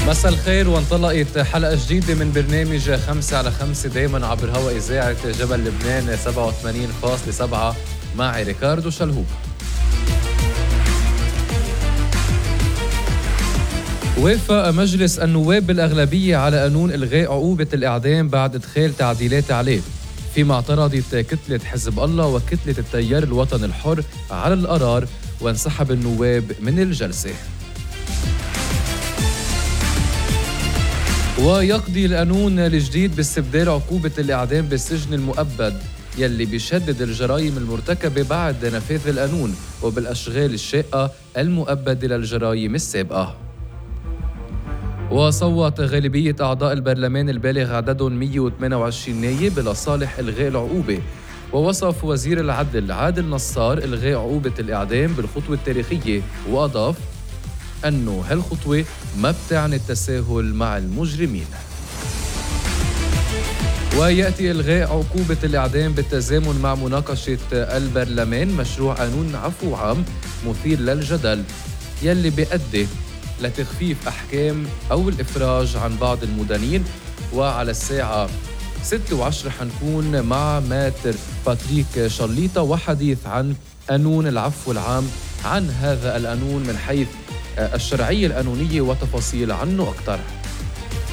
مساء الخير، وانطلقت حلقة جديدة من برنامج 5 على 5 دايما عبر هواء إذاعة جبل لبنان 87.7 مع ريكاردو شلهوب. وافق مجلس النواب بالأغلبية على قانون إلغاء عقوبة الإعدام بعد إدخال تعديلات عليه، فيما اعترضت كتلة حزب الله وكتلة التيار الوطني الحر على القرار وانسحب النواب من الجلسة. ويقضي القانون الجديد باستبدال عقوبة الإعدام بالسجن المؤبد يلي بيشدد الجرائم المرتكبة بعد نفاذ القانون وبالأشغال الشاقة المؤبدة للجرائم السابقة. وصوت غالبية أعضاء البرلمان البالغ عددهم 128 نايب لصالح إلغاء العقوبة، ووصف وزير العدل عادل نصار إلغاء عقوبة الإعدام بالخطوة التاريخية، وأضاف أنه هالخطوة ما بتعني التساهل مع المجرمين. ويأتي إلغاء عقوبة الإعدام بالتزامن مع مناقشة البرلمان مشروع قانون عفو عام مثير للجدل يلي بيؤدي لتخفيف أحكام أو الإفراج عن بعض المدنيين. وعلى الساعة 6:10 حنكون مع ماتر باتريك شارليطا وحديث عن قانون العفو العام، عن هذا القانون من حيث الشرعية القانونية وتفاصيل عنه أكثر.